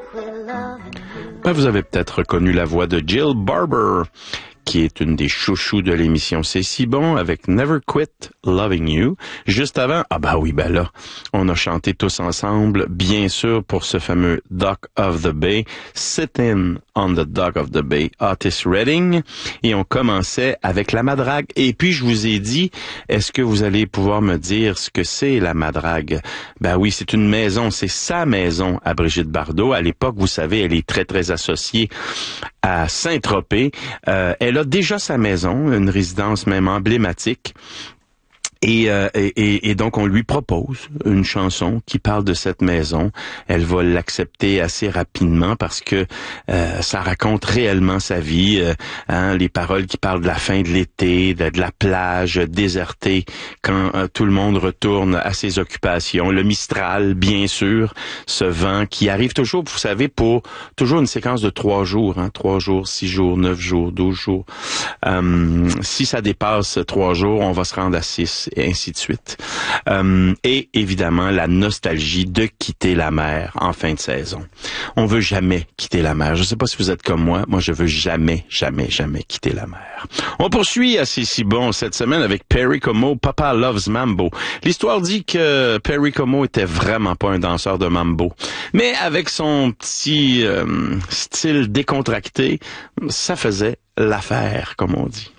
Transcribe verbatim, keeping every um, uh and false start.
Ben, vous avez peut-être reconnu la voix de Jill Barber, qui est une des chouchous de l'émission C'est si bon, avec Never Quit Loving You. Juste avant, ah bah oui, ben là, on a chanté tous ensemble, bien sûr, pour ce fameux Dock of the Bay, Sittin' on the Dock of the Bay, Otis Redding, et on commençait avec la madrague. Et puis, je vous ai dit, est-ce que vous allez pouvoir me dire ce que c'est la madrague? Ben oui, c'est une maison, c'est sa maison à Brigitte Bardot. À l'époque, vous savez, elle est très, très associée à Saint-Tropez. Euh, elle a déjà sa maison, une résidence même emblématique. Et, euh, et, et donc, on lui propose une chanson qui parle de cette maison. Elle va l'accepter assez rapidement parce que euh, ça raconte réellement sa vie. Euh, hein, les paroles qui parlent de la fin de l'été, de, de la plage désertée, quand euh, tout le monde retourne à ses occupations. Le Mistral, bien sûr, ce vent qui arrive toujours, vous savez, pour toujours une séquence de trois jours. Hein, trois jours, six jours, neuf jours, douze jours. Euh, si ça dépasse trois jours, on va se rendre à six. Et ainsi de suite. Euh, et évidemment, la nostalgie de quitter la mer en fin de saison. On veut jamais quitter la mer. Je ne sais pas si vous êtes comme moi. Moi, je veux jamais, jamais, jamais quitter la mer. On poursuit à C'est si bon cette semaine avec Perry Como, Papa Loves Mambo. L'histoire dit que Perry Como était vraiment pas un danseur de mambo. Mais avec son petit euh, style décontracté, ça faisait l'affaire, comme on dit.